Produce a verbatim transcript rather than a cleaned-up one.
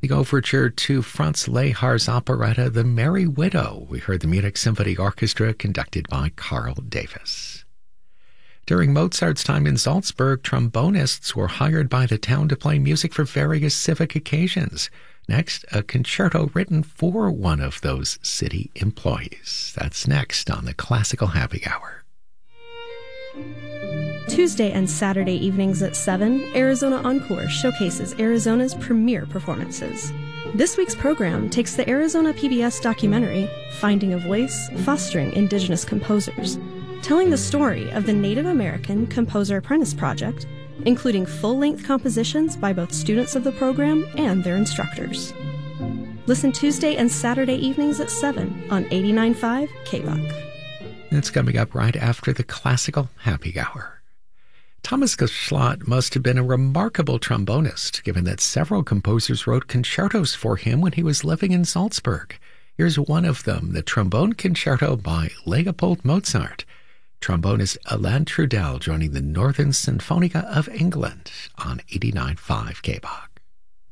The overture to Franz Lehar's operetta The Merry Widow. We heard the Munich Symphony Orchestra conducted by Carl Davis. During Mozart's time in Salzburg, trombonists were hired by the town to play music for various civic occasions. Next, a concerto written for one of those city employees. That's next on the Classical Happy Hour. Tuesday and Saturday evenings at seven, Arizona Encore showcases Arizona's premier performances. This week's program takes the Arizona P B S documentary, Finding a Voice, Fostering Indigenous Composers, telling the story of the Native American Composer Apprentice Project, including full-length compositions by both students of the program and their instructors. Listen Tuesday and Saturday evenings at seven on eighty-nine point five K R O C. It's coming up right after the Classical Happy Hour. Thomas Geschlott must have been a remarkable trombonist, given that several composers wrote concertos for him when he was living in Salzburg. Here's one of them, the Trombone Concerto by Leopold Mozart. Trombonist Alain Trudel joining the Northern Sinfonica of England on eighty-nine point five K B O C.